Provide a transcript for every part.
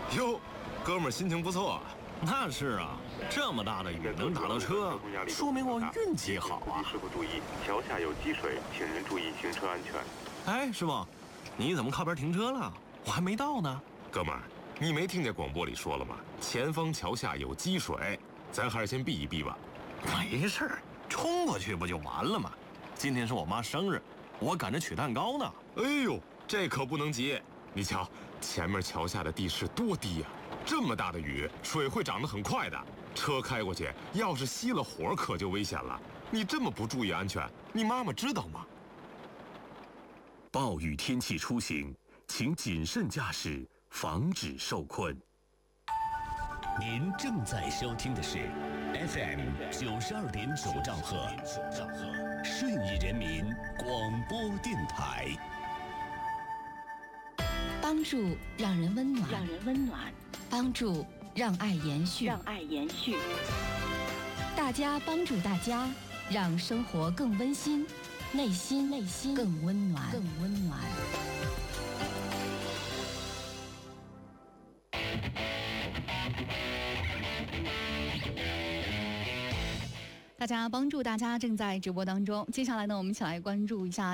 哟，哥们儿心情不错啊。 那是啊，这么大的雨能打到车，说明我运气好啊。 师傅注意，桥下有积水，请您注意行车安全。 哎，师傅，你怎么靠边停车了？我还没到呢。 哥们儿，你没听见广播里说了吗？前方桥下有积水，咱还是先避一避吧。 没事儿，冲过去不就完了吗？今天是我妈生日，我赶着取蛋糕呢。 哎呦，这可不能急。你瞧，前面桥下的地势多低呀！这么大的雨，水会涨得很快的。车开过去，要是熄了火，可就危险了。你这么不注意安全，你妈妈知道吗？ 暴雨天气出行，请谨慎驾驶，防止受困。您正在收听的是 FM 92.9兆赫，顺义人民广播电台。 帮助让人温暖，帮助让爱延续，大家帮助大家，让生活更温馨，内心更温暖。 大家帮助大家正在直播当中。接下来呢，我们一起来关注一下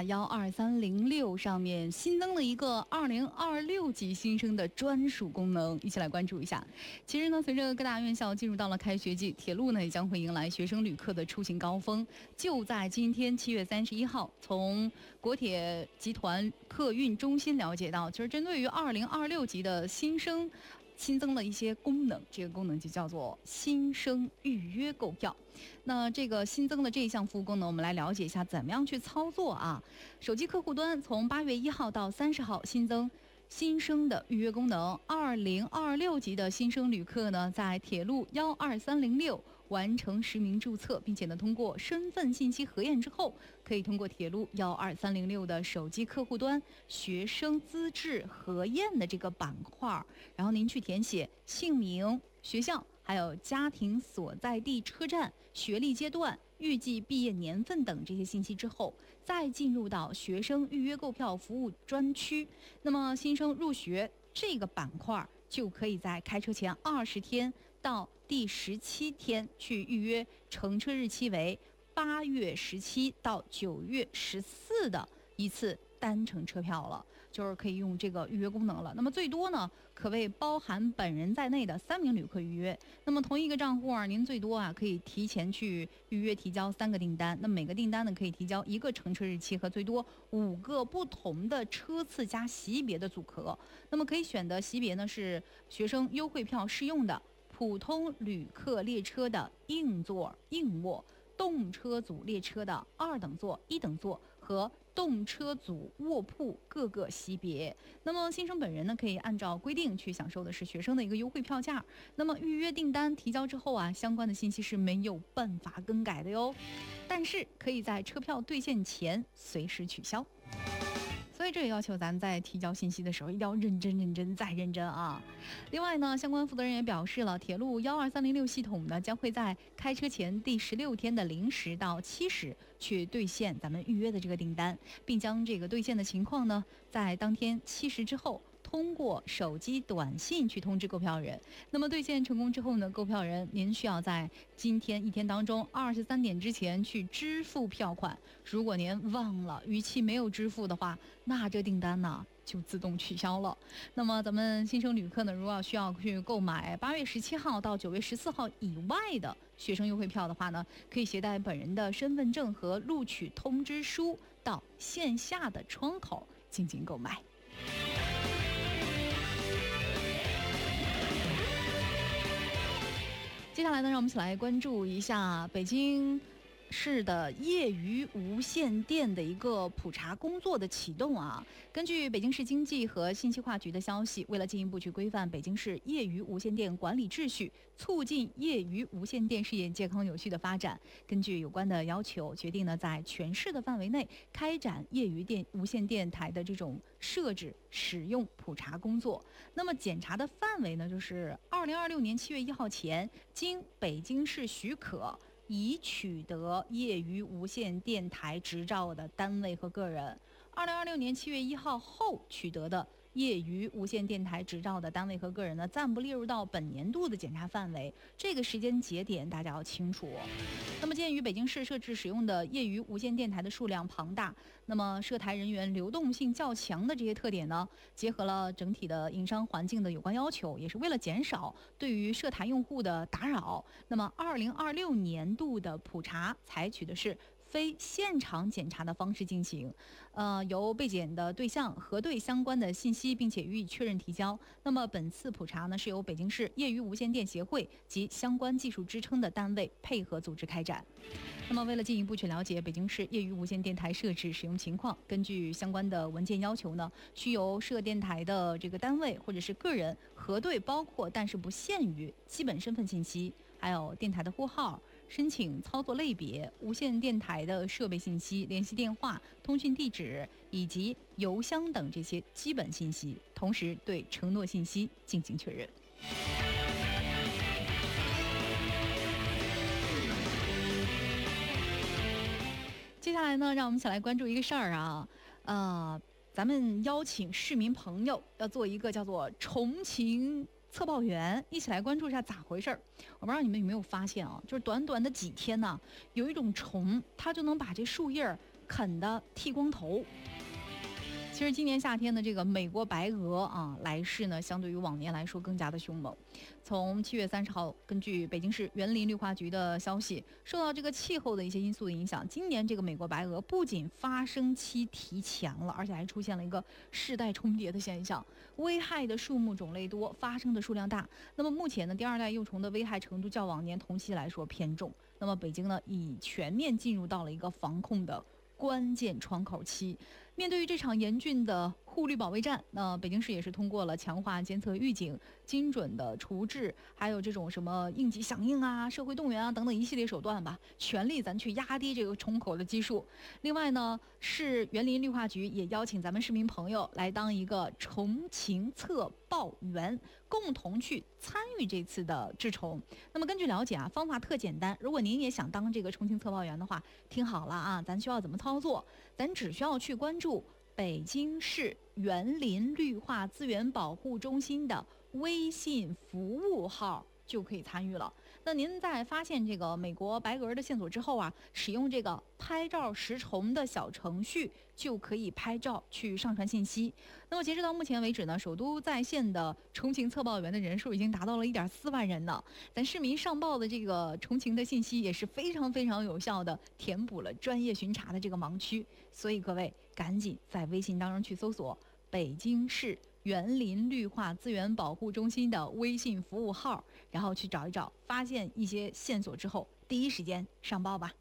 12306上面新增了一个2026级新生的专属功能，一起来关注一下。其实呢，随着各大院校进入到了开学季，铁路呢也将会迎来学生旅客的出行高峰。就在今天7月31号，从国铁集团客运中心了解到，其实针对于2026级的新生新增了一些功能，这个功能就叫做新生预约购票。那这个新增的这一项服务功能，我们来了解一下怎么样去操作啊。手机客户端从8月1号到30号新增新生的预约功能。2026级的新生旅客呢，在铁路12306完成实名注册，并且呢通过身份信息核验之后，可以通过铁路12306的手机客户端学生资质核验的这个板块，然后您去填写姓名、学校，还有家庭所在地、车站、学历阶段、预计毕业年份等这些信息之后，再进入到学生预约购票服务专区。那么新生入学这个板块就可以在开车前20天到第17天去预约乘车日期为8月17到9月14的一次单程车票了，就是可以用这个预约功能了。那么最多呢，可为包含本人在内的3名旅客预约。那么同一个账户啊，您最多啊可以提前去预约提交3个订单。那每个订单呢可以提交1个乘车日期和最多5个不同的车次加席别的组合。那么可以选的席别呢是学生优惠票适用的普通旅客列车的硬座硬卧、动车组列车的2等座、1等座和动车组卧铺各个席别。那么新生本人呢，可以按照规定去享受的是学生的一个优惠票价。那么预约订单提交之后啊，相关的信息是没有办法更改的哟，但是可以在车票兑现前随时取消。所以这也要求咱在提交信息的时候一定要认真再认真啊。另外呢，相关负责人也表示了，铁路12306系统呢将会在开车前第16天的0时到7时去兑现咱们预约的这个订单，并将这个兑现的情况呢在当天7时之后通过手机短信去通知购票人。那么兑现成功之后呢，购票人您需要在今天一天当中23点之前去支付票款。如果您忘了逾期没有支付的话，那这订单呢就自动取消了。那么咱们新生旅客呢，如果需要去购买8月17号到9月14号以外的学生优惠票的话呢，可以携带本人的身份证和录取通知书到线下的窗口进行购买。接下来呢，让我们一起来关注一下北京市的业余无线电的一个普查工作的启动啊。根据北京市经济和信息化局的消息，为了进一步去规范北京市业余无线电管理秩序，促进业余无线电事业健康有序的发展，根据有关的要求，决定呢在全市的范围内开展业余无线电台的这种设置、使用普查工作。那么检查的范围呢，就是2026年7月1号前经北京市许可已取得业余无线电台执照的单位和个人，2026年7月1号后取得的业余无线电台执照的单位和个人呢，暂不列入到本年度的检查范围。这个时间节点大家要清楚。那么，鉴于北京市设置使用的业余无线电台的数量庞大，那么涉台人员流动性较强的这些特点呢，结合了整体的营商环境的有关要求，也是为了减少对于涉台用户的打扰。那么，2026年度的普查采取的是非现场检查的方式进行，由被检的对象核对相关的信息，并且予以确认提交。那么本次普查呢，是由北京市业余无线电协会及相关技术支撑的单位配合组织开展。那么为了进一步去了解北京市业余无线电台设置使用情况，根据相关的文件要求呢，需由设电台的这个单位或者是个人核对包括但是不限于基本身份信息，还有电台的呼号、申请操作类别、无线电台的设备信息、联系电话、通讯地址以及邮箱等这些基本信息，同时对承诺信息进行确认。接下来呢，让我们一起来关注一个事儿啊，咱们邀请市民朋友要做一个叫做重情测报员，一起来关注一下咋回事儿。我不知道你们有没有发现啊，就是短短的几天呢，有一种虫，它就能把这树叶啃得剃光头。其实今年夏天的这个美国白鹅啊，来势呢，相对于往年来说更加的凶猛。从7月30号，根据北京市园林绿化局的消息，受到这个气候的一些因素的影响，今年这个美国白鹅不仅发生期提前了，而且还出现了一个世代重叠的现象，危害的树木种类多，发生的数量大。那么目前呢，第二代幼虫的危害程度较往年同期来说偏重。那么北京呢，已全面进入到了一个防控的关键窗口期。面对于这场严峻的护绿保卫战，那北京市也是通过了强化监测预警、精准的处置，还有这种什么应急响应啊、社会动员啊等等一系列手段吧，全力咱去压低这个虫口的基数。另外呢，市园林绿化局也邀请咱们市民朋友来当一个虫情测报员，共同去参与这次的治虫。那么根据了解啊，方法特简单，如果您也想当这个虫情测报员的话，听好了啊，咱需要怎么操作？咱只需要去关注北京市园林绿化资源保护中心的微信服务号就可以参与了。那您在发现这个美国白鹅的线索之后啊，使用这个拍照识虫的小程序就可以拍照去上传信息。那么截止到目前为止呢，首都在线的虫情测报员的人数已经达到了1.4万人呢。咱市民上报的这个虫情的信息也是非常非常有效的填补了专业巡查的这个盲区。所以各位赶紧在微信当中去搜索北京市园林绿化资源保护中心的微信服务号，然后去找一找，发现一些线索之后，第一时间上报吧。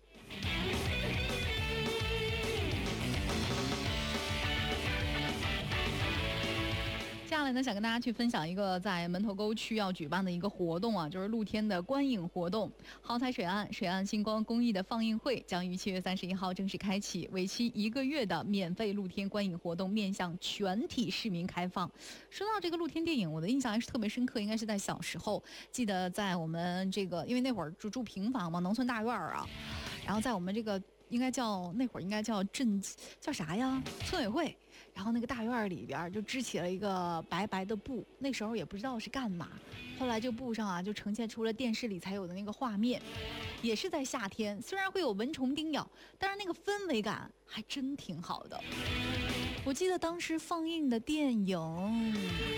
接下来呢，想跟大家去分享一个在门头沟区要举办的一个活动啊，就是露天的观影活动。好彩水岸星光公益的放映会将于7月31号正式开启，为期1个月的免费露天观影活动面向全体市民开放。说到这个露天电影，我的印象还是特别深刻，应该是在小时候，记得在我们这个，因为那会儿住平房嘛，农村大院啊，然后在我们这个那会儿应该叫叫啥呀？村委会。然后那个大院里边就支起了一个白白的布，那时候也不知道是干嘛。后来这布上啊就呈现出了电视里才有的那个画面，也是在夏天，虽然会有蚊虫叮咬，但是那个氛围感还真挺好的。我记得当时放映的电影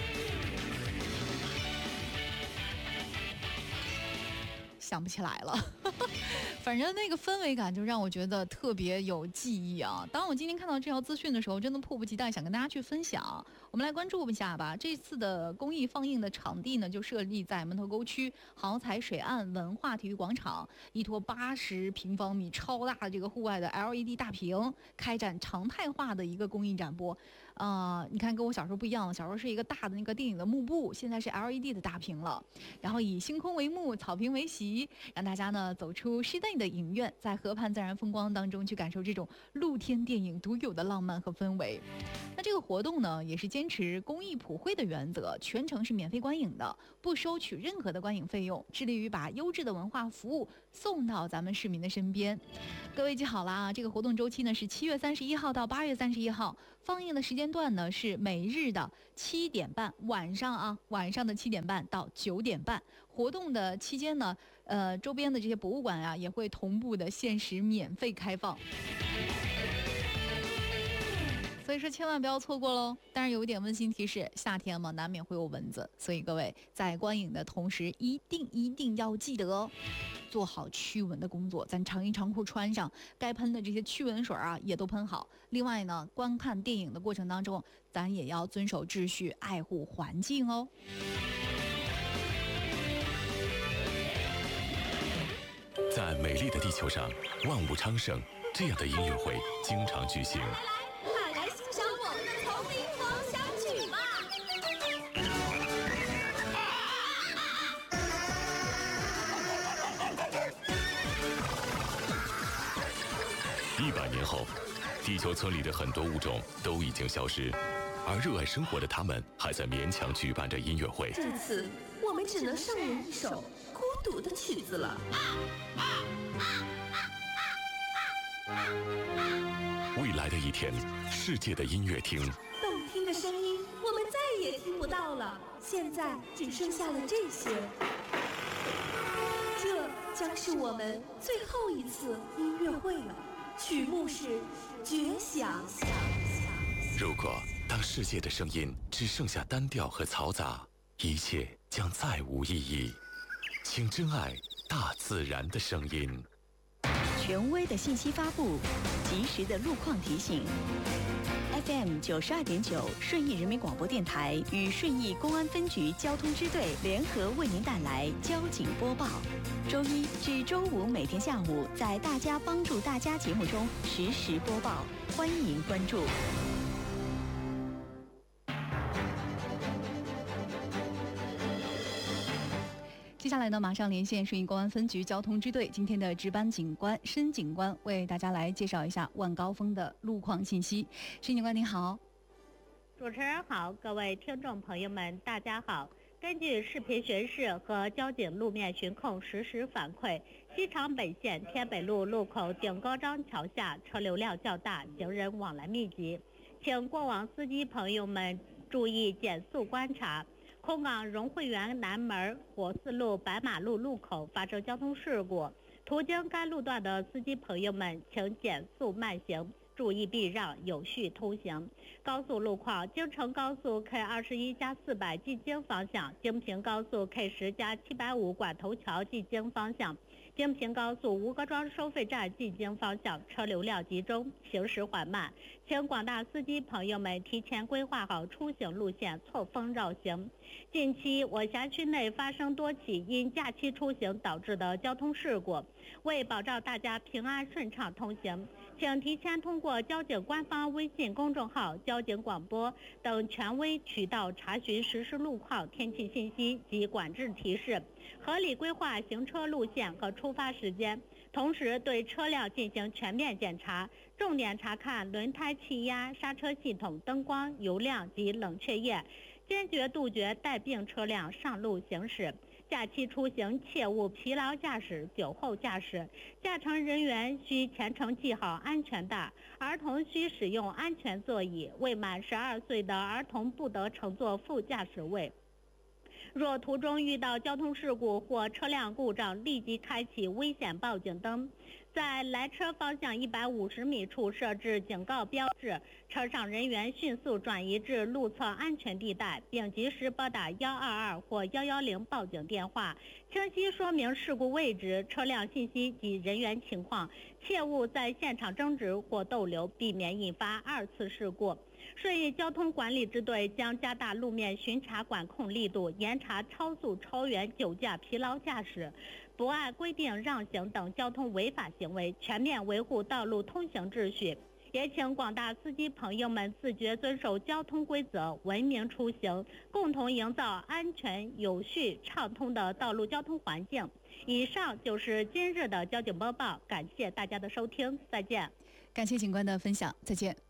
想不起来了反正那个氛围感就让我觉得特别有记忆啊。当我今天看到这条资讯的时候，真的迫不及待想跟大家去分享。我们来关注一下吧。这次的公益放映的场地呢，就设立在门头沟区好彩水岸文化体育广场，依托80平方米超大的这个户外的 LED 大屏，开展常态化的一个公益展播。你看跟我小时候不一样，小时候是一个大的那个电影的幕布，现在是 LED 的大屏了。然后以星空为幕，草坪为席，让大家呢走出室内的影院，在河畔自然风光当中去感受这种露天电影独有的浪漫和氛围。那这个活动呢，也是坚持公益普惠的原则，全程是免费观影的，不收取任何的观影费用，致力于把优质的文化服务送到咱们市民的身边。各位记好了啊，这个活动周期呢是7月31号到8月31号， 放映的时间段呢是每日的7点半，晚上的7点半到9点半。活动的期间呢，周边的这些博物馆啊也会同步的限时免费开放。所以说千万不要错过喽！当然有一点温馨提示，夏天嘛，难免会有蚊子，所以各位在观影的同时，一定要记得哦，做好驱蚊的工作。咱长衣长裤穿上，该喷的这些驱蚊水啊也都喷好。另外呢，观看电影的过程当中，咱也要遵守秩序，爱护环境哦。 在美丽的地球上，万物昌盛，这样的音乐会经常举行。100年后，地球村里的很多物种都已经消失，而热爱生活的他们还在勉强举办着音乐会。 这次我们只能上演一首孤独的曲子了。 未来的一天，世界的音乐厅， 动听的声音我们再也听不到了，现在只剩下了这些。这将是我们最后一次音乐会了。曲目是《绝响》。 如果当世界的声音只剩下单调和嘈杂，一切将再无意义。请珍爱大自然的声音。 权威的信息发布，及时的路况提醒。FM 92.9顺义人民广播电台与顺义公安分局交通支队联合为您带来交警播报。周一至周五每天下午在大家帮助大家节目中实时播报，欢迎关注。 接下来呢，马上连线顺义公安分局交通支队今天的值班警官申警官，为大家来介绍一下晚高峰的路况信息。申警官您好。 主持人好，各位听众朋友们大家好。根据视频巡视和交警路面巡控实时反馈，西长本线天北路路口顶高张桥下车流量较大，行人往来密集，请过往司机朋友们注意减速观察。空港荣汇园南门火四路白马路路口发生交通事故，途经该路段的司机朋友们请减速慢行，注意避让，有序通行。高速路况：京承高速 K21+400 进京方向，京平高速 K10+750 管头桥进京方向，京平高速吴各庄收费站进京方向车流量集中，行驶缓慢，请广大司机朋友们提前规划好出行路线，错峰绕行。近期我辖区内发生多起因假期出行导致的交通事故，为保障大家平安顺畅通行，请提前通过交警官方微信公众号、交警广播等权威渠道查询实时路况、天气信息及管制提示，合理规划行车路线和出发时间，同时对车辆进行全面检查，重点查看轮胎气压、刹车系统、灯光、油量及冷却液，坚决杜绝带病车辆上路行驶。假期出行切勿疲劳驾驶、酒后驾驶，驾乘人员需全程系好安全带，儿童需使用安全座椅，未满12岁的儿童不得乘坐副驾驶位。若途中遇到交通事故或车辆故障，立即开启危险报警灯，在来车方向150米处设置警告标志，车上人员迅速转移至路侧安全地带，并及时拨打122或110报警电话，清晰说明事故位置、车辆信息及人员情况，切勿在现场争执或逗留，避免引发2次事故。顺义交通管理支队将加大路面巡查管控力度，严查超速、超员、酒驾、疲劳驾驶、不按规定让行等交通违法行为，全面维护道路通行秩序。也请广大司机朋友们自觉遵守交通规则，文明出行，共同营造安全、有序、畅通的道路交通环境。以上就是今日的交警播报，感谢大家的收听，再见。 感谢警官的分享，再见。